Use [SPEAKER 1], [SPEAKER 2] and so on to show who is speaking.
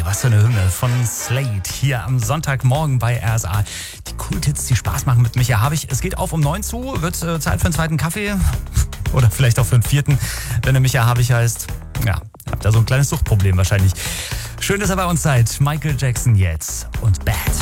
[SPEAKER 1] was für eine Hymne von Slade hier am Sonntagmorgen bei RSA. Die Kulthits, die Spaß machen mit Micha Habich. Es geht auf um 9 zu, wird Zeit für einen zweiten Kaffee oder vielleicht auch für einen vierten, wenn er Micha Habich heißt. Ja, habt da so ein kleines Suchtproblem wahrscheinlich. Schön, dass ihr bei uns seid. Michael Jackson jetzt und Bad.